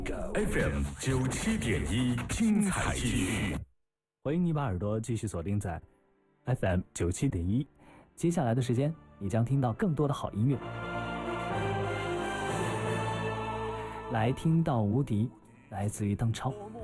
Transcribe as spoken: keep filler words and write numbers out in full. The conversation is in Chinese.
F M 九七点一，精彩继续。 欢迎你把耳朵继续锁定在 F M 九七点一。接下来的时间，你将听到更多的好音乐。来听到无敌，来自于邓超。